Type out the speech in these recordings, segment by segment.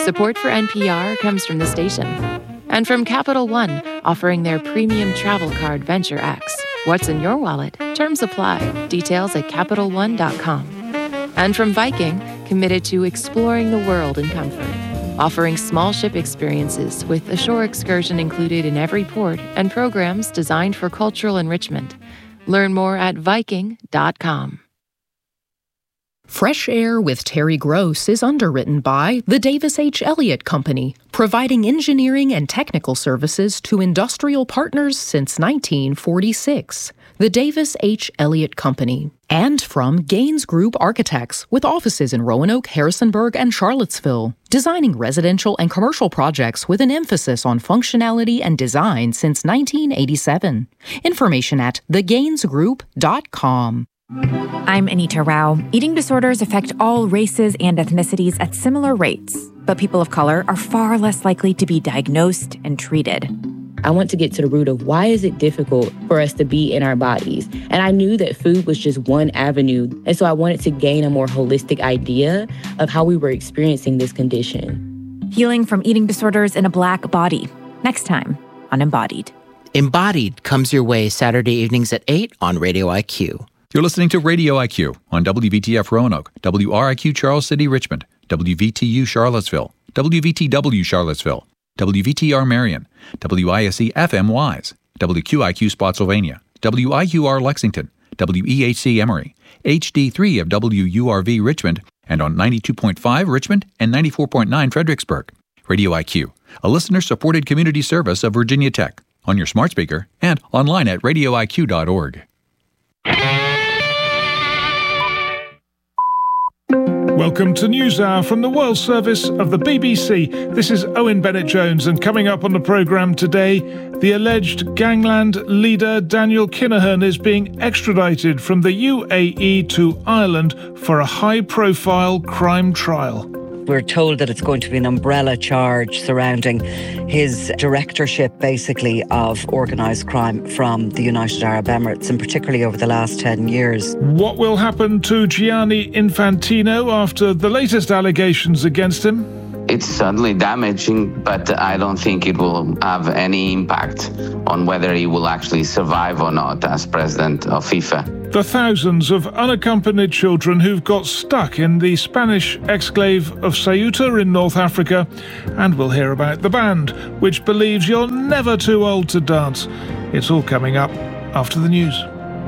Support for NPR comes from the station. And from Capital One, offering their premium travel card Venture X. What's in your wallet? Terms apply. Details at CapitalOne.com. And from Viking, committed to exploring the world in comfort. Offering small ship experiences with a shore excursion included in every port and programs designed for cultural enrichment. Learn more at Viking.com. Fresh Air with Terry Gross is underwritten by the Davis H. Elliott Company, providing engineering and technical services to industrial partners since 1946. The Davis H. Elliott Company. And from Gaines Group Architects, with offices in Roanoke, Harrisonburg, and Charlottesville, designing residential and commercial projects with an emphasis on functionality and design since 1987. Information at thegainesgroup.com. I'm Anita Rao. Eating disorders affect all races and ethnicities at similar rates, but people of color are far less likely to be diagnosed and treated. I want to get to the root of why is it difficult for us to be in our bodies? And I knew that food was just one avenue. And so I wanted to gain a more holistic idea of how we were experiencing this condition. Healing from eating disorders in a Black body. Next time on Embodied. Embodied comes your way Saturday evenings at 8 on Radio IQ. You're listening to Radio IQ on WVTF Roanoke, WRIQ Charles City Richmond, WVTU Charlottesville, WVTW Charlottesville, WVTR Marion, WISC FM Wise, WQIQ Spotsylvania, WIUR Lexington, WEHC Emory, HD3 of WURV Richmond, and on 92.5 Richmond and 94.9 Fredericksburg. Radio IQ, a listener-supported community service of Virginia Tech, on your smart speaker and online at radioiq.org. Welcome to NewsHour from the World Service of the BBC. This is Owen Bennett-Jones, and coming up on the programme today, the alleged gangland leader Daniel Kinahan is being extradited from the UAE to Ireland for a high-profile crime trial. We're told that it's going to be an umbrella charge surrounding his directorship, basically, of organised crime from the United Arab Emirates, and particularly over the last 10 years. What will happen to Gianni Infantino after the latest allegations against him? It's certainly damaging, but I don't think it will have any impact on whether he will actually survive or not as president of FIFA. The thousands of unaccompanied children who've got stuck in the Spanish exclave of Ceuta in North Africa. And we'll hear about the band, which believes you're never too old to dance. It's all coming up after the news.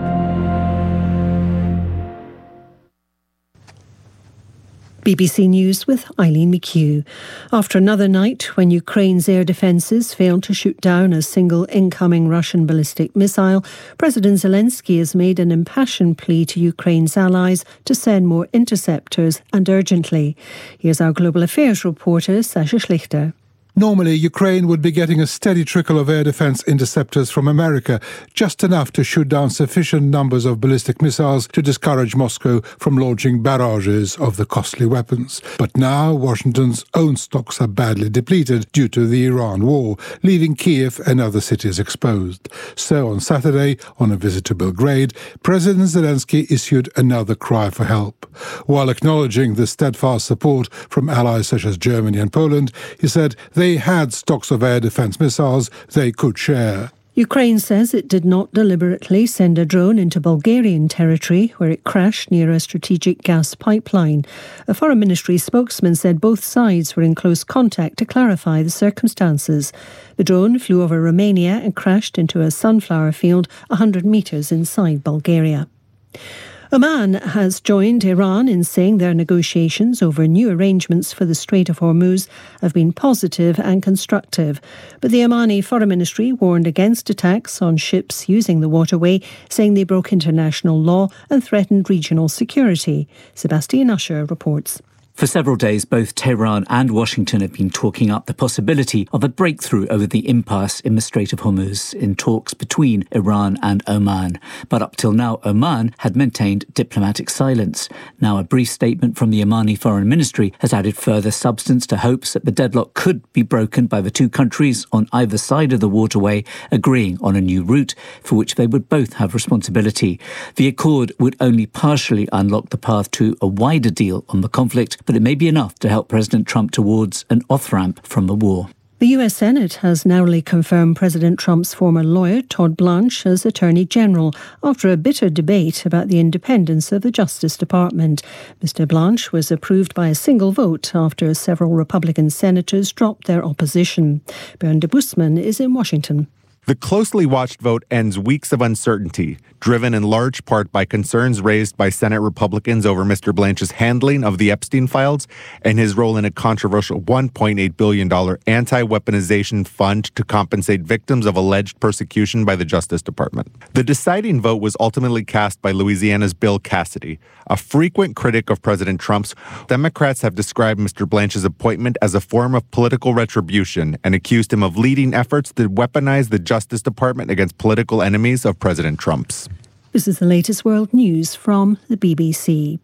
BBC News with Eileen McHugh. After another night when Ukraine's air defences failed to shoot down a single incoming Russian ballistic missile, President Zelensky has made an impassioned plea to Ukraine's allies to send more interceptors, and urgently. Here's our Global Affairs reporter, Sasha Schlichter. Normally, Ukraine would be getting a steady trickle of air defense interceptors from America, just enough to shoot down sufficient numbers of ballistic missiles to discourage Moscow from launching barrages of the costly weapons. But now, Washington's own stocks are badly depleted due to the Iran war, leaving Kiev and other cities exposed. So on Saturday, on a visit to Belgrade, President Zelensky issued another cry for help. While acknowledging the steadfast support from allies such as Germany and Poland, he said they had stocks of air defense missiles they could share. Ukraine says it did not deliberately send a drone into Bulgarian territory where it crashed near a strategic gas pipeline. A Foreign Ministry spokesman said both sides were in close contact to clarify the circumstances. The drone flew over Romania and crashed into a sunflower field 100 metres inside Bulgaria. Oman has joined Iran in saying their negotiations over new arrangements for the Strait of Hormuz have been positive and constructive. But the Omani Foreign Ministry warned against attacks on ships using the waterway, saying they broke international law and threatened regional security. Sebastian Usher reports. For several days, both Tehran and Washington have been talking up the possibility of a breakthrough over the impasse in the Strait of Hormuz in talks between Iran and Oman. But up till now, Oman had maintained diplomatic silence. Now a brief statement from the Omani Foreign Ministry has added further substance to hopes that the deadlock could be broken by the two countries on either side of the waterway agreeing on a new route for which they would both have responsibility. The accord would only partially unlock the path to a wider deal on the conflict, but it may be enough to help President Trump towards an off-ramp from the war. The US Senate has narrowly confirmed President Trump's former lawyer, Todd Blanche, as Attorney General after a bitter debate about the independence of the Justice Department. Mr. Blanche was approved by a single vote after several Republican senators dropped their opposition. Bernd de Busman is in Washington. The closely watched vote ends weeks of uncertainty, driven in large part by concerns raised by Senate Republicans over Mr. Blanche's handling of the Epstein files and his role in a controversial $1.8 billion anti-weaponization fund to compensate victims of alleged persecution by the Justice Department. The deciding vote was ultimately cast by Louisiana's Bill Cassidy, a frequent critic of President Trump's. Democrats have described Mr. Blanche's appointment as a form of political retribution and accused him of leading efforts to weaponize the Justice Department against political enemies of President Trump's. This is the latest world news from the BBC.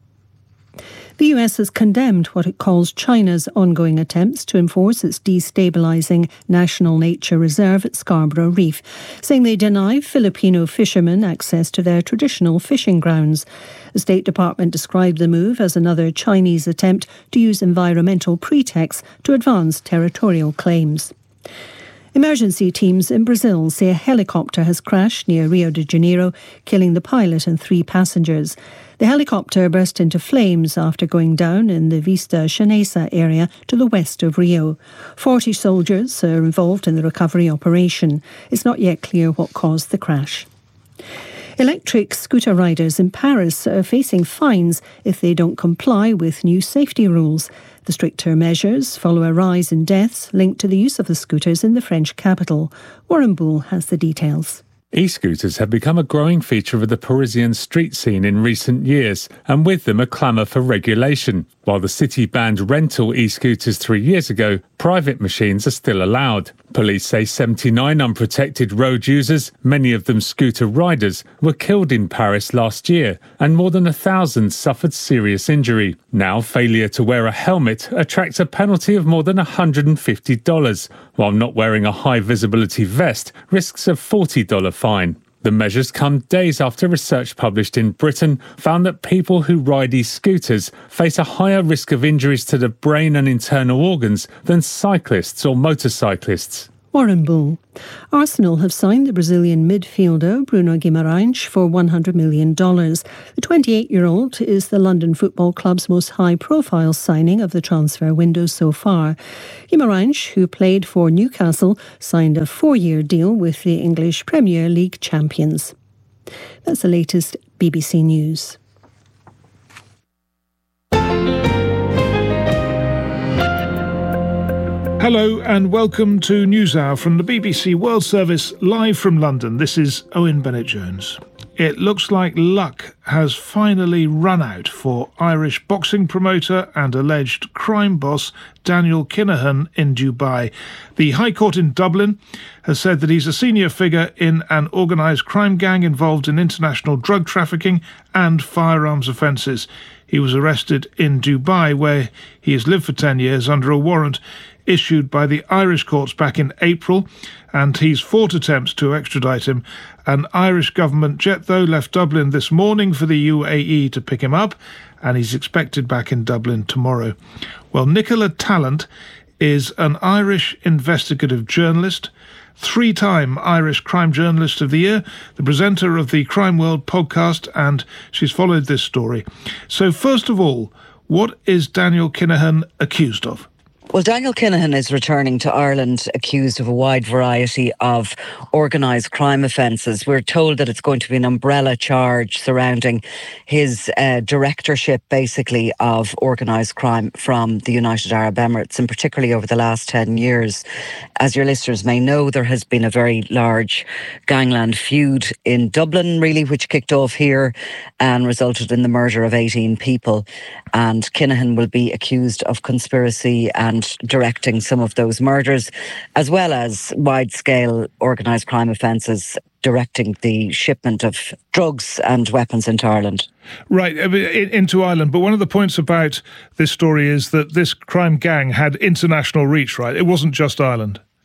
The US has condemned what it calls China's ongoing attempts to enforce its destabilising National Nature Reserve at Scarborough Reef, saying they deny Filipino fishermen access to their traditional fishing grounds. The State Department described the move as another Chinese attempt to use environmental pretexts to advance territorial claims. Emergency teams in Brazil say a helicopter has crashed near Rio de Janeiro, killing the pilot and 3 passengers. The helicopter burst into flames after going down in the Vista Chanesa area to the west of Rio. 40 soldiers are involved in the recovery operation. It's not yet clear what caused the crash. Electric scooter riders in Paris are facing fines if they don't comply with new safety rules. The stricter measures follow a rise in deaths linked to the use of the scooters in the French capital. Warren Bull has the details. E-scooters have become a growing feature of the Parisian street scene in recent years, and with them a clamour for regulation. While the city banned rental e-scooters 3 years ago, private machines are still allowed. Police say 79 unprotected road users, many of them scooter riders, were killed in Paris last year, and more than 1,000 suffered serious injury. Now, failure to wear a helmet attracts a penalty of more than $150, while not wearing a high-visibility vest risks a $40 fine. The measures come days after research published in Britain found that people who ride e-scooters face a higher risk of injuries to the brain and internal organs than cyclists or motorcyclists. Warren Bull. Arsenal have signed the Brazilian midfielder Bruno Guimarães for $100 million. The 28-year-old is the London Football Club's most high-profile signing of the transfer window so far. Guimarães, who played for Newcastle, signed a 4-year deal with the English Premier League champions. That's the latest BBC News. Hello and welcome to NewsHour from the BBC World Service, live from London. This is Owen Bennett-Jones. It looks like luck has finally run out for Irish boxing promoter and alleged crime boss Daniel Kinahan in Dubai. The High Court in Dublin has said that he's a senior figure in an organised crime gang involved in international drug trafficking and firearms offences. He was arrested in Dubai, where he has lived for 10 years under a warrant issued by the Irish courts back in April, and he's fought attempts to extradite him. An Irish government jet, though, left Dublin this morning for the UAE to pick him up, and he's expected back in Dublin tomorrow. Well, Nicola Tallant is an Irish investigative journalist, 3-time Irish Crime Journalist of the Year, the presenter of the Crime World podcast, and she's followed this story. So first of all, what is Daniel Kinahan accused of? Well, Daniel Kinahan is returning to Ireland accused of a wide variety of organised crime offences. We're told that it's going to be an umbrella charge surrounding his directorship, basically, of organised crime from the United Arab Emirates, and particularly over the last 10 years. As your listeners may know, there has been a very large gangland feud in Dublin, really, which kicked off here and resulted in the murder of 18 people. And Kinahan will be accused of conspiracy and directing some of those murders, as well as wide-scale organised crime offences, directing the shipment of drugs and weapons into Ireland. Right, into Ireland. But one of the points about this story is that this crime gang had international reach, right? It wasn't just Ireland.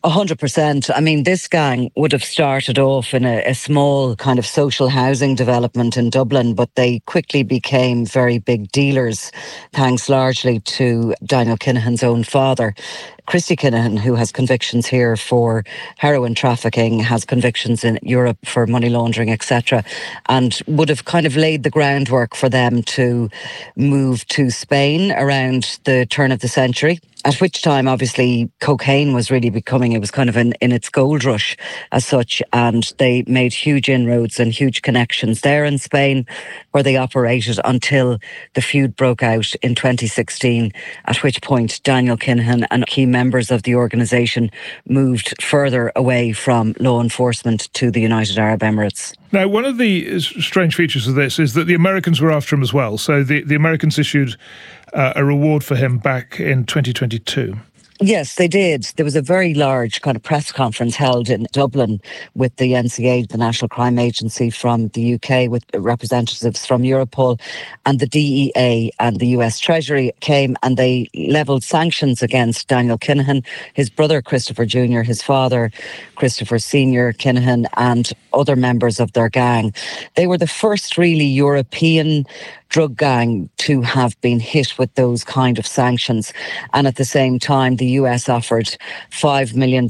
100%. I mean, this gang would have started off in a small kind of social housing development in Dublin, but they quickly became very big dealers, thanks largely to Daniel Kinahan's own father. Christy Kinahan, who has convictions here for heroin trafficking, has convictions in Europe for money laundering, etc., and would have kind of laid the groundwork for them to move to Spain around the turn of the century, at which time, obviously, cocaine was really becoming, it was kind of in its gold rush as such, and they made huge inroads and huge connections there in Spain, where they operated until the feud broke out in 2016, at which point Daniel Kinahan and key members of the organisation moved further away from law enforcement to the United Arab Emirates. Now, one of the strange features of this is that the Americans were after him as well. So the Americans issued a reward for him back in 2022. Yes, they did. There was a very large kind of press conference held in Dublin with the NCA, the National Crime Agency from the UK, with representatives from Europol, and the DEA and the US Treasury came and they levelled sanctions against Daniel Kinahan, his brother Christopher Jr., his father Christopher Sr. Kinahan, and other members of their gang. They were the first really European drug gang to have been hit with those kind of sanctions. And at the same time, the US offered $5 million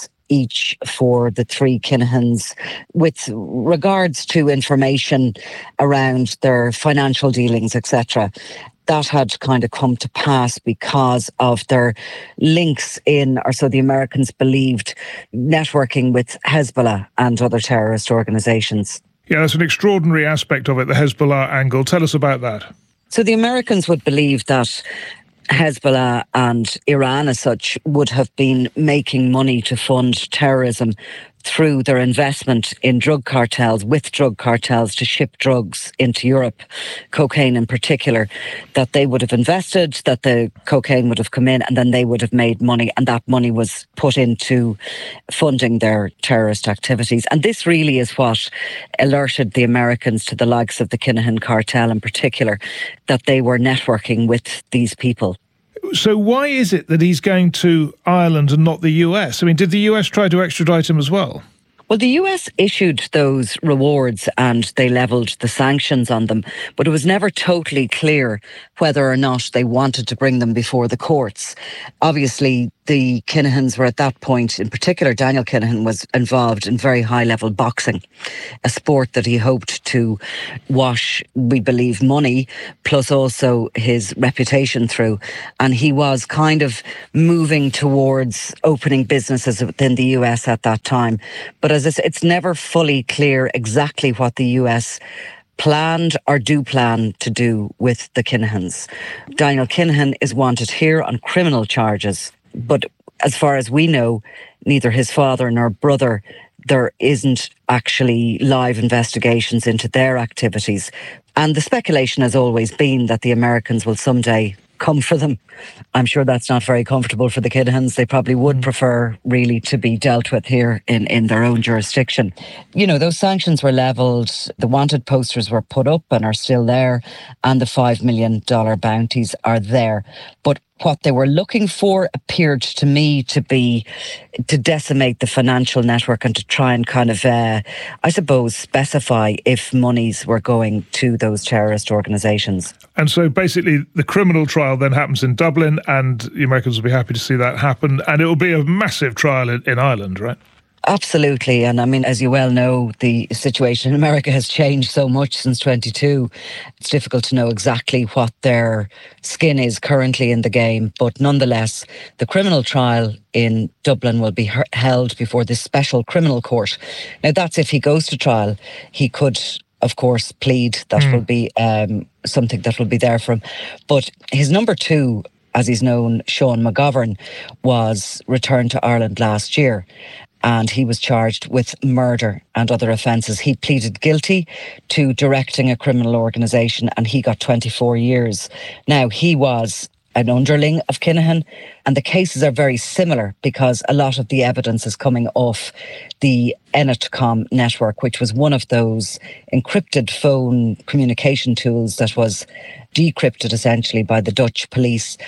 each for the three Kinahans with regards to information around their financial dealings, etc. That had kind of come to pass because of their links in, or so the Americans believed, networking with Hezbollah and other terrorist organisations. Yeah, that's an extraordinary aspect of it, the Hezbollah angle. Tell us about that. So the Americans would believe that Hezbollah and Iran as such would have been making money to fund terrorism through their investment in drug cartels, with drug cartels to ship drugs into Europe, cocaine in particular, that they would have invested, that the cocaine would have come in, and then they would have made money, and that money was put into funding their terrorist activities. And this really is what alerted the Americans to the likes of the Kinahan cartel in particular, that they were networking with these people. So why is it that he's going to Ireland and not the US? I mean, did the US try to extradite him as well? Well, the US issued those rewards and they levelled the sanctions on them, but it was never totally clear whether or not they wanted to bring them before the courts. Obviously, the Kinahans were at that point, in particular, Daniel Kinahan was involved in very high-level boxing, a sport that he hoped to wash, we believe, money, plus also his reputation through. And he was kind of moving towards opening businesses within the US at that time. But as I said, it's never fully clear exactly what the US planned or do plan to do with the Kinahans. Daniel Kinahan is wanted here on criminal charges, but as far as we know, neither his father nor brother, there isn't actually live investigations into their activities. And the speculation has always been that the Americans will someday come for them. I'm sure that's not very comfortable for the Kinahans. They probably would prefer really to be dealt with here in their own jurisdiction. You know, those sanctions were levelled, the wanted posters were put up and are still there, and the $5 million bounties are there. But what they were looking for appeared to me to be to decimate the financial network and to try and kind of, I suppose, specify if monies were going to those terrorist organisations. And so basically the criminal trial then happens in Dublin, and the Americans will be happy to see that happen. And it will be a massive trial in Ireland, right? Absolutely. And I mean, as you well know, the situation in America has changed so much since 22. It's difficult to know exactly what their skin is currently in the game. But nonetheless, the criminal trial in Dublin will be held before this special criminal court. Now, that's if he goes to trial. He could, of course, plead. That will be something that will be there for him. But his number two, as he's known, Sean McGovern, was returned to Ireland last year. And he was charged with murder and other offences. He pleaded guilty to directing a criminal organisation, and he got 24 years. Now, he was an underling of Kinahan, and the cases are very similar because a lot of the evidence is coming off the Enetcom network, which was one of those encrypted phone communication tools that was decrypted essentially by the Dutch police.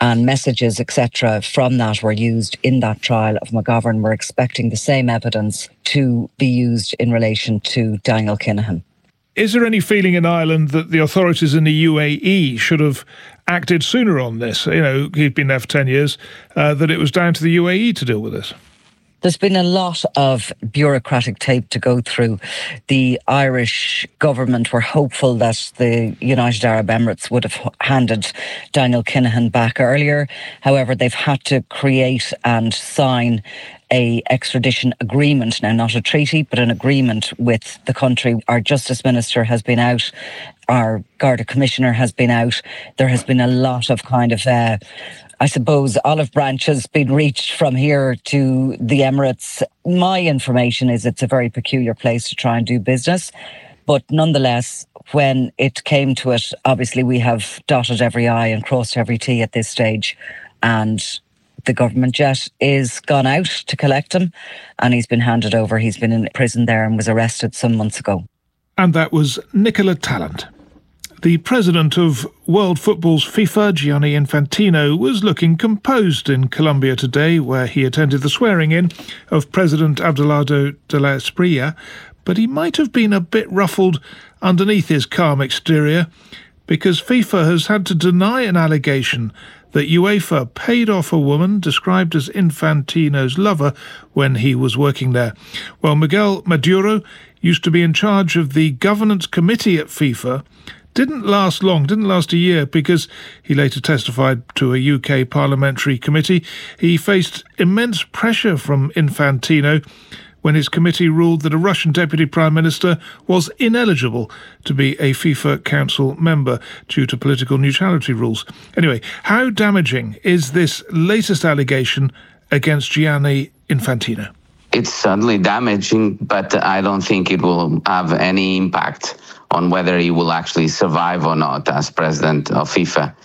and messages, etc., from that were used in that trial of McGovern. We're expecting the same evidence to be used in relation to Daniel Kinahan. Is there any feeling in Ireland that the authorities in the UAE should have acted sooner on this? You know, he'd been there for 10 years, that it was down to the UAE to deal with this? There's been a lot of bureaucratic tape to go through. The Irish government were hopeful that the United Arab Emirates would have handed Daniel Kinahan back earlier. However, they've had to create and sign a extradition agreement, now not a treaty, but an agreement with the country. Our Justice Minister has been out, our Garda Commissioner has been out. There has been a lot of I suppose, olive branches being reached from here to the Emirates. My information is it's a very peculiar place to try and do business. But nonetheless, when it came to it, obviously we have dotted every I and crossed every T at this stage. And the government jet is gone out to collect him, and he's been handed over. He's been in prison there and was arrested some months ago. And that was Nicola Tallant. The president of World Football's FIFA, Gianni Infantino, was looking composed in Colombia today, where he attended the swearing-in of President Abelardo de la Espriella, but he might have been a bit ruffled underneath his calm exterior, because FIFA has had to deny an allegation that UEFA paid off a woman described as Infantino's lover when he was working there. Well, Miguel Maduro used to be in charge of the governance committee at FIFA. Didn't last long, didn't last a year, because he later testified to a UK parliamentary committee. He faced immense pressure from Infantino when his committee ruled that a Russian deputy prime minister was ineligible to be a FIFA council member due to political neutrality rules. Anyway, how damaging is this latest allegation against Gianni Infantino? It's certainly damaging, but I don't think it will have any impact on whether he will actually survive or not as president of FIFA.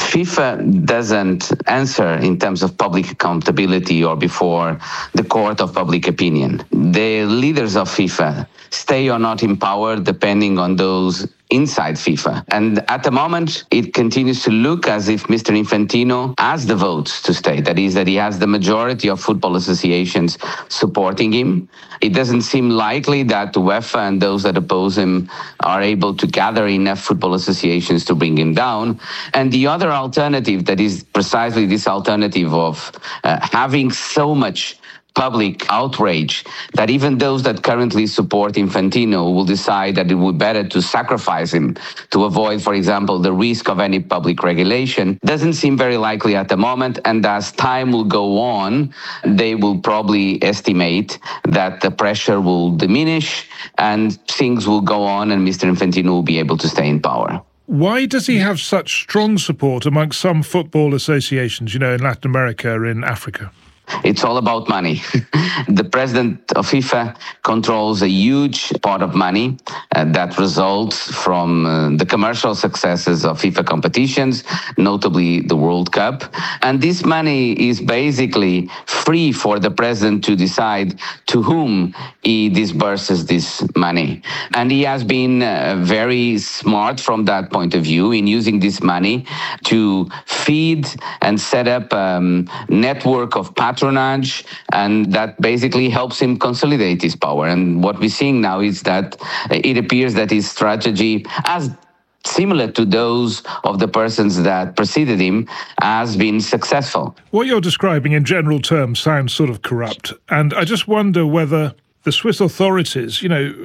FIFA doesn't answer in terms of public accountability or before the court of public opinion. The leaders of FIFA stay or not in power depending on those inside FIFA. And at the moment, it continues to look as if Mr. Infantino has the votes to stay. That is, that he has the majority of football associations supporting him. It doesn't seem likely that UEFA and those that oppose him are able to gather enough football associations to bring him down. And the other alternative, that is precisely this alternative of having so much public outrage that even those that currently support Infantino will decide that it would be better to sacrifice him to avoid, for example, the risk of any public regulation, doesn't seem very likely at the moment. And as time will go on, they will probably estimate that the pressure will diminish and things will go on and Mr. Infantino will be able to stay in power. Why does he have such strong support amongst some football associations, in Latin America, in Africa? It's all about money. The president of FIFA controls a huge pot of money that results from the commercial successes of FIFA competitions, notably the World Cup. And this money is basically free for the president to decide to whom he disburses this money. And he has been very smart from that point of view in using this money to feed and set up a network of patronage, and that basically helps him consolidate his power. And what we're seeing now is that it appears that his strategy, as similar to those of the persons that preceded him, has been successful. What you're describing in general terms sounds sort of corrupt. And I just wonder whether the Swiss authorities,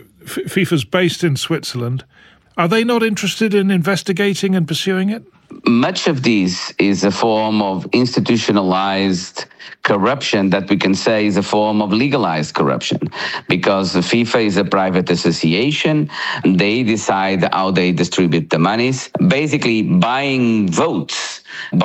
FIFA's based in Switzerland, are they not interested in investigating and pursuing it? Much of this is a form of institutionalized corruption that we can say is a form of legalized corruption, because the FIFA is a private association. They decide how they distribute the monies, basically buying votes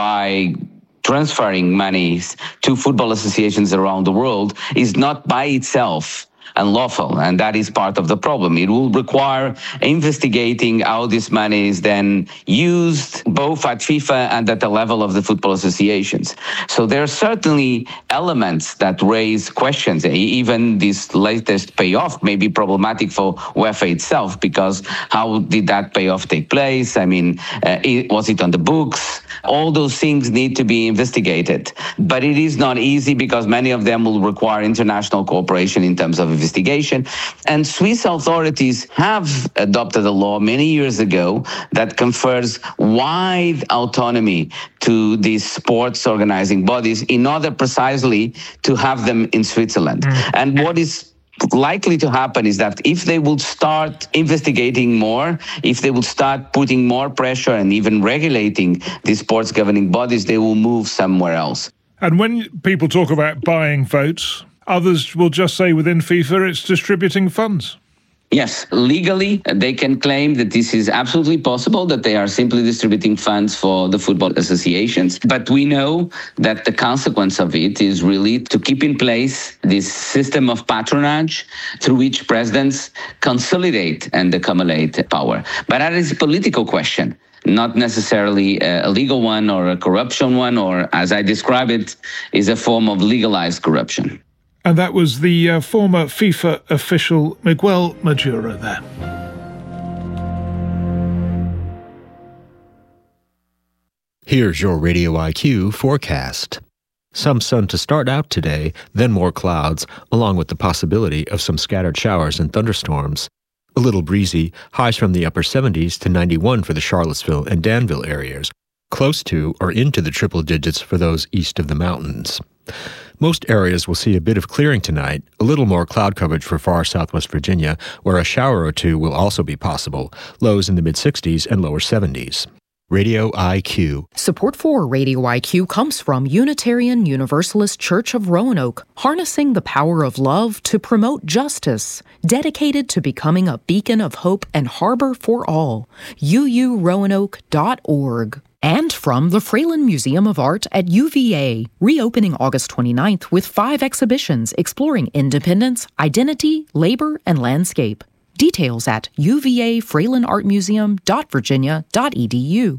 by transferring monies to football associations around the world is not by itself unlawful, and that is part of the problem. It will require investigating how this money is then used, both at FIFA and at the level of the football associations. So there are certainly elements that raise questions. Even this latest payoff may be problematic for UEFA itself, because how did that payoff take place? I mean, was it on the books? All those things need to be investigated. But it is not easy, because many of them will require international cooperation in terms of investigation. And Swiss authorities have adopted a law many years ago that confers wide autonomy to these sports organizing bodies in order precisely to have them in Switzerland. And what is likely to happen is that if they will start investigating more, if they will start putting more pressure and even regulating these sports governing bodies, they will move somewhere else. And when people talk about buying votes, others will just say within FIFA it's distributing funds. Yes, legally, they can claim that this is absolutely possible, that they are simply distributing funds for the football associations. But we know that the consequence of it is really to keep in place this system of patronage through which presidents consolidate and accumulate power. But that is a political question, not necessarily a legal one or a corruption one, or, as I describe it, is a form of legalized corruption. And that was the former FIFA official Miguel Maduro there. Here's your Radio IQ forecast. Some sun to start out today, then more clouds, along with the possibility of some scattered showers and thunderstorms. A little breezy, highs from the upper 70s to 91 for the Charlottesville and Danville areas, close to or into the triple digits for those east of the mountains. Most areas will see a bit of clearing tonight, a little more cloud coverage for far southwest Virginia, where a shower or two will also be possible, lows in the mid-60s and lower 70s. Radio IQ. Support for Radio IQ comes from Unitarian Universalist Church of Roanoke, harnessing the power of love to promote justice, dedicated to becoming a beacon of hope and harbor for all. uuroanoke.org. And from the Fralin Museum of Art at UVA, reopening August 29th with 5 exhibitions exploring independence, identity, labor, and landscape. Details at uvafralinartmuseum.virginia.edu.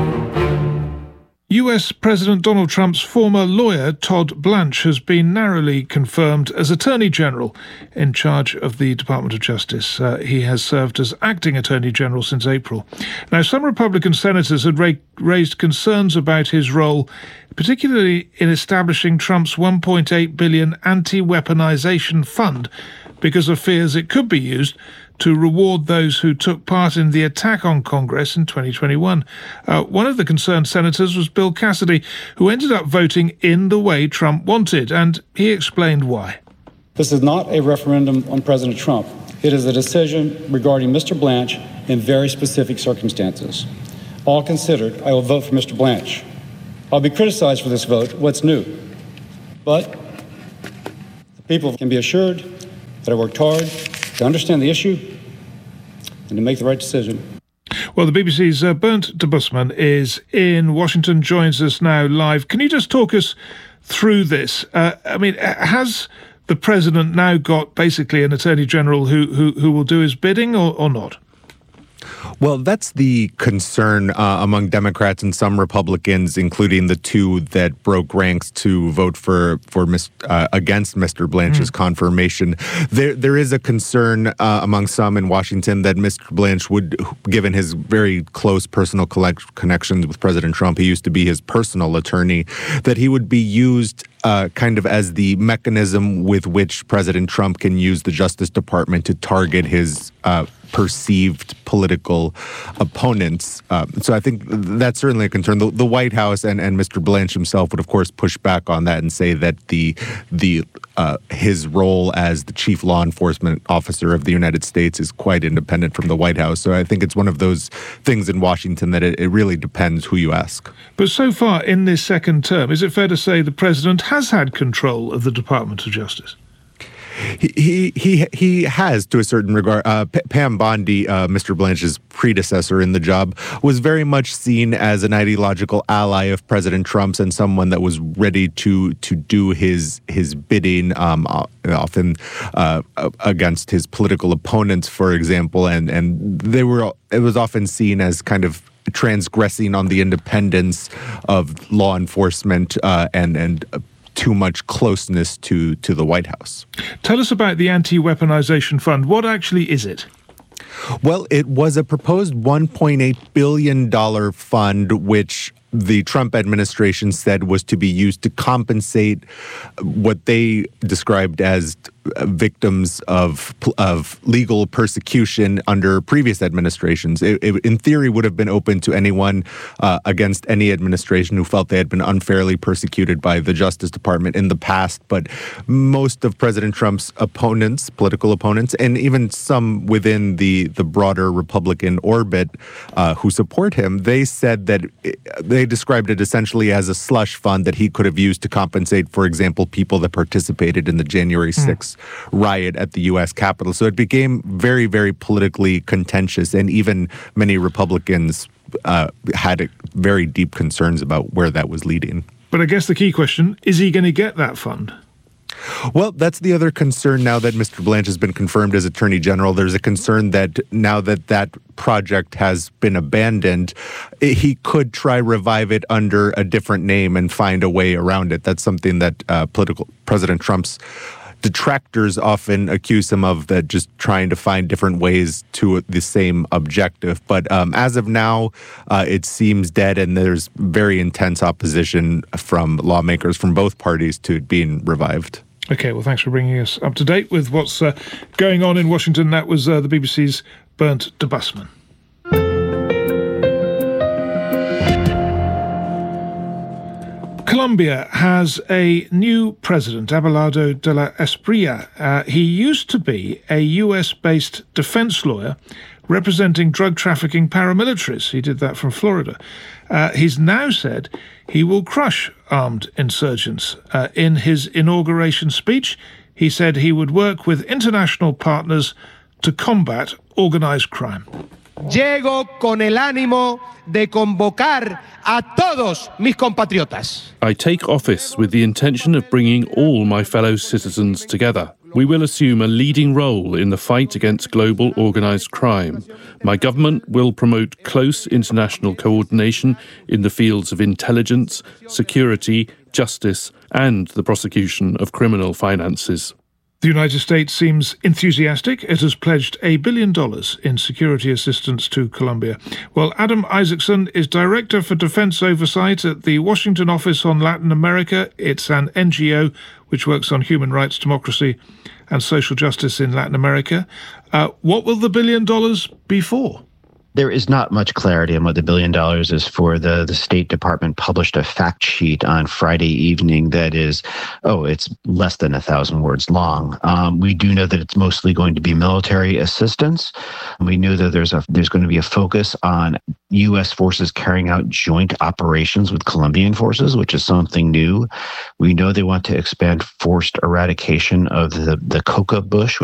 US President Donald Trump's former lawyer, Todd Blanche, has been narrowly confirmed as Attorney General in charge of the Department of Justice. He has served as acting Attorney General since April. Now, some Republican senators had raised concerns about his role, particularly in establishing Trump's $1.8 billion anti-weaponization fund, because of fears it could be used to reward those who took part in the attack on Congress in 2021. One of the concerned senators was Bill Cassidy, who ended up voting in the way Trump wanted, and he explained why. This is not a referendum on President Trump. It is a decision regarding Mr. Blanche in very specific circumstances. All considered, I will vote for Mr. Blanche. I'll be criticized for this vote. What's new? But the people can be assured that I worked hard to understand the issue and to make the right decision. Well, the BBC's Bernd de Busman is in Washington, joins us now live. Can you just talk us through this? Has the president now got basically an attorney general who will do his bidding or not? Well, that's the concern among Democrats and some Republicans, including the two that broke ranks to vote against Mr. Blanche's confirmation. There is a concern among some in Washington that Mr. Blanche would, given his very close personal connections with President Trump, he used to be his personal attorney, that he would be used kind of as the mechanism with which President Trump can use the Justice Department to target his perceived political opponents. So I think that's certainly a concern. The White House and Mr. Blanche himself would, of course, push back on that and say that his role as the chief law enforcement officer of the United States is quite independent from the White House. So I think it's one of those things in Washington that it really depends who you ask. But so far in this second term, is it fair to say the president has had control of the Department of Justice? He has, to a certain regard. Pam Bondi, Mr. Blanche's predecessor in the job, was very much seen as an ideological ally of President Trump's and someone that was ready to do his bidding, often against his political opponents, for example, and it was often seen as kind of transgressing on the independence of law enforcement and too much closeness to the White House. Tell us about the Anti-Weaponization Fund. What actually is it? Well, it was a proposed $1.8 billion fund, which the Trump administration said was to be used to compensate what they described as victims of legal persecution under previous administrations. It, in theory, would have been open to anyone against any administration who felt they had been unfairly persecuted by the Justice Department in the past. But most of President Trump's opponents, political opponents, and even some within the broader Republican orbit who support him, they said that they described it essentially as a slush fund that he could have used to compensate, for example, people that participated in the January 6th riot at the U.S. Capitol. So it became very, very politically contentious, and even many Republicans had very deep concerns about where that was leading. But I guess the key question, is he going to get that fund? Well, that's the other concern now that Mr. Blanche has been confirmed as Attorney General. There's a concern that now that project has been abandoned, he could try revive it under a different name and find a way around it. That's something that President Trump's detractors often accuse him of, that just trying to find different ways to the same objective. But as of now, it seems dead, and there's very intense opposition from lawmakers from both parties to it being revived. Okay, well, thanks for bringing us up to date with what's going on in Washington. That was the BBC's Bernd de Busman. Colombia has a new president, Abelardo de la Espriella. He used to be a US-based defense lawyer representing drug trafficking paramilitaries. He did that from Florida. He's now said he will crush armed insurgents. In his inauguration speech, he said he would work with international partners to combat organized crime. Llego con el ánimo de convocar a todos mis compatriotas. I take office with the intention of bringing all my fellow citizens together. We will assume a leading role in the fight against global organized crime. My government will promote close international coordination in the fields of intelligence, security, justice, and the prosecution of criminal finances. The United States seems enthusiastic. It has pledged $1 billion in security assistance to Colombia. Well, Adam Isaacson is Director for Defense Oversight at the Washington Office on Latin America. It's an NGO which works on human rights, democracy, and social justice in Latin America. What will the $1 billion be for? There is not much clarity on what the $1 billion is for. The State Department published a fact sheet on Friday evening that is, it's less than 1,000 words long. We do know that it's mostly going to be military assistance. We know that there's going to be a focus on U.S. forces carrying out joint operations with Colombian forces, which is something new. We know they want to expand forced eradication of the coca bush,